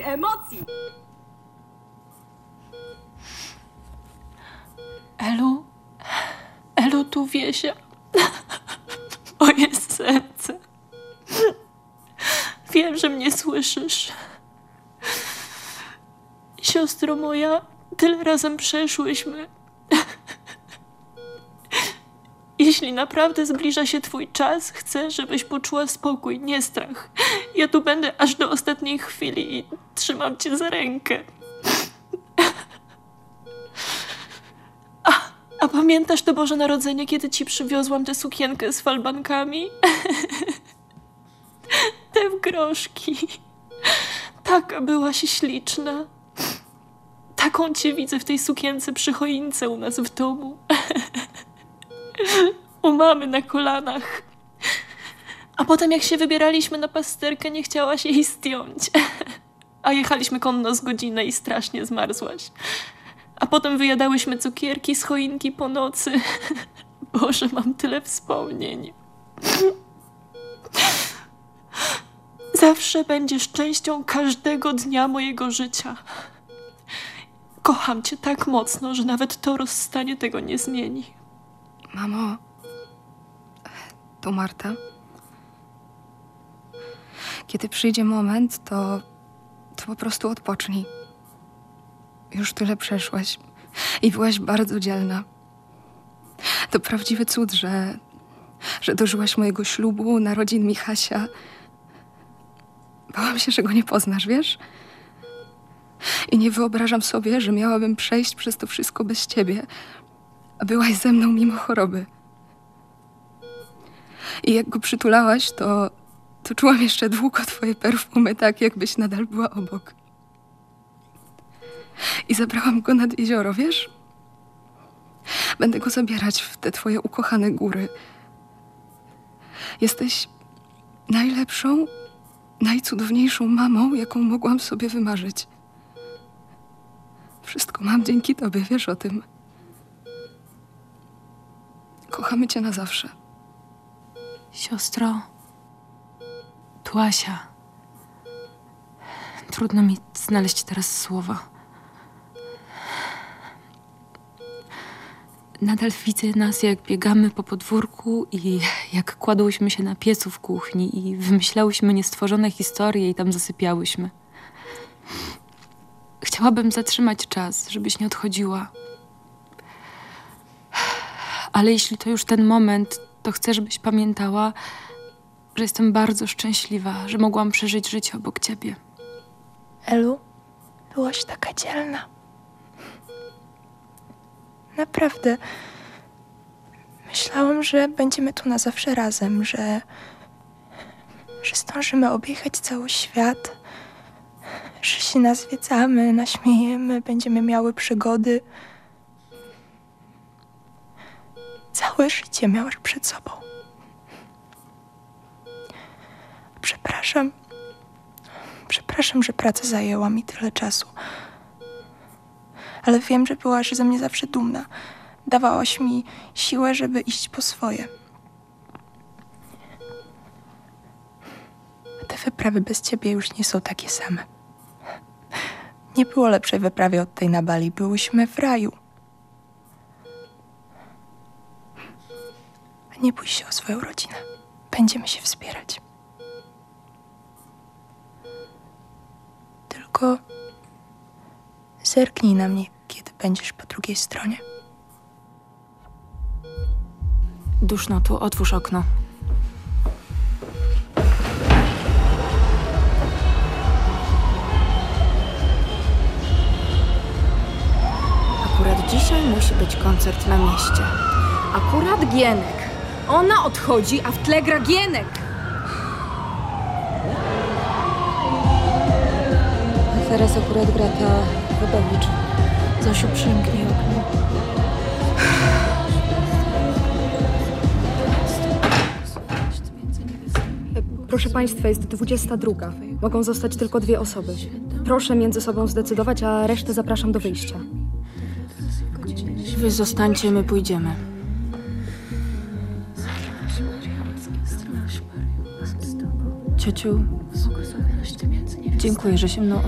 emocji. Elu? Elu, tu Wiesia. Moje serce. Wiem, że mnie słyszysz. Siostro moja, tyle razem przeszłyśmy. Jeśli naprawdę zbliża się twój czas, chcę, żebyś poczuła spokój, nie strach. Ja tu będę aż do ostatniej chwili i trzymam cię za rękę. A pamiętasz to Boże Narodzenie, kiedy ci przywiozłam tę sukienkę z falbankami? Te w groszki. Taka byłaś śliczna. Taką cię widzę w tej sukience przy choince u nas w domu. U mamy na kolanach. A potem jak się wybieraliśmy na pasterkę, nie chciałaś jej zdjąć. A jechaliśmy konno z godzinę i strasznie zmarzłaś. A potem wyjadałyśmy cukierki z choinki po nocy. Boże, mam tyle wspomnień. Zawsze będziesz częścią każdego dnia mojego życia. Kocham cię tak mocno, że nawet to rozstanie tego nie zmieni. Mamo, to Marta. Kiedy przyjdzie moment, to po prostu odpocznij. Już tyle przeszłaś i byłaś bardzo dzielna. To prawdziwy cud, że dożyłaś mojego ślubu, narodzin Michasia. Bałam się, że go nie poznasz, wiesz? I nie wyobrażam sobie, że miałabym przejść przez to wszystko bez ciebie, a byłaś ze mną mimo choroby. I jak go przytulałaś, to czułam jeszcze długo twoje perfumy, tak jakbyś nadal była obok. I zabrałam go nad jezioro, wiesz? Będę go zabierać w te twoje ukochane góry. Jesteś najlepszą, najcudowniejszą mamą, jaką mogłam sobie wymarzyć. Wszystko mam dzięki tobie, wiesz o tym. Kochamy cię na zawsze. Siostro, tu Asia. Trudno mi znaleźć teraz słowa. Nadal widzę nas, jak biegamy po podwórku i jak kładłyśmy się na piecu w kuchni i wymyślałyśmy niestworzone historie i tam zasypiałyśmy. Chciałabym zatrzymać czas, żebyś nie odchodziła. Ale jeśli to już ten moment, to chcę, żebyś pamiętała, że jestem bardzo szczęśliwa, że mogłam przeżyć życie obok ciebie. Elu, byłaś taka dzielna. Naprawdę. Myślałam, że będziemy tu na zawsze razem, że zdążymy objechać cały świat, że się nazwiedzamy, naśmiejemy, będziemy miały przygody. Całe życie miałaś przed sobą. Przepraszam, że praca zajęła mi tyle czasu. Ale wiem, że byłaś ze mnie zawsze dumna. Dawałaś mi siłę, żeby iść po swoje. Te wyprawy bez ciebie już nie są takie same. Nie było lepszej wyprawy od tej na Bali. Byłyśmy w raju. A nie bój się o swoją rodzinę. Będziemy się wspierać. Tylko zerknij na mnie, kiedy będziesz po drugiej stronie. Duszno tu, otwórz okno. Akurat dzisiaj musi być koncert na mieście. Akurat Gienek. Ona odchodzi, a w tle gra Gienek. A teraz akurat gra ta Wodowicz. Zosiu, przymknij okno. Proszę Państwa, jest 22. Mogą zostać tylko 2 osoby. Proszę między sobą zdecydować, a resztę zapraszam do wyjścia. Wy zostańcie, my pójdziemy. Ciociu, dziękuję, że się mną